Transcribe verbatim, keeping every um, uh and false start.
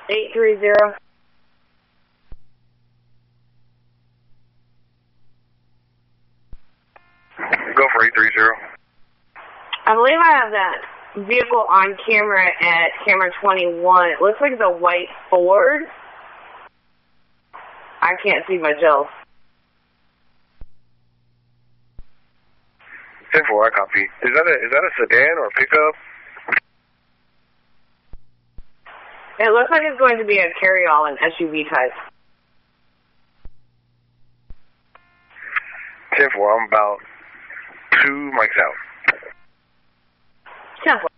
eight three zero. Go for eight three zero. I believe I have that vehicle on camera at camera twenty-one. It looks like it's a white Ford. I can't see much else. ten four, I copy. Is that a is that a sedan or a pickup? It looks like it's going to be a carry-all, an S U V type. ten four, I'm about two mics out. ten four.